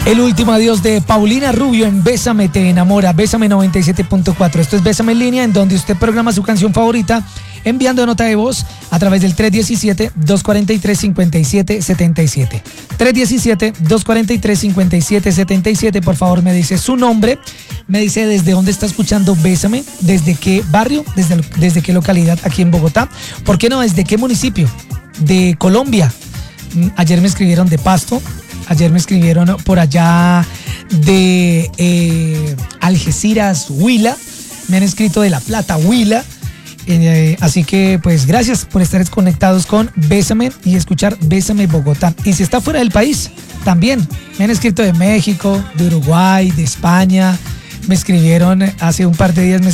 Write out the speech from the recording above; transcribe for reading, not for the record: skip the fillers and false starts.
El último adiós de Paulina Rubio en Bésame te enamora, Bésame 97.4. Esto es Bésame en línea, en donde usted programa su canción favorita enviando nota de voz a través del 317-243-5777. 317-243-5777. Por favor, me dice su nombre, me dice desde dónde está escuchando Bésame, desde qué barrio, desde qué localidad aquí en Bogotá. ¿Por qué no? ¿Desde qué municipio de Colombia? Ayer me escribieron de Pasto. Ayer me escribieron por allá de Algeciras, Huila. Me han escrito de La Plata, Huila. Así que pues gracias por estar conectados con Bésame y escuchar Bésame Bogotá. Y si está fuera del país, también me han escrito de México, de Uruguay, de España. Me escribieron hace un par de días, me